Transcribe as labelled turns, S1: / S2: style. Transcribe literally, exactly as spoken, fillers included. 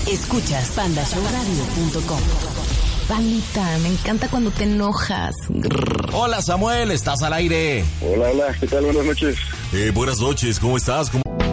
S1: Escuchas panda show radio punto com.
S2: Pandita, me encanta cuando te enojas. Grrr.
S3: Hola Samuel, estás al aire.
S4: Hola, hola, ¿qué tal? Buenas noches.
S3: Eh, buenas noches, ¿cómo estás? ¿Cómo...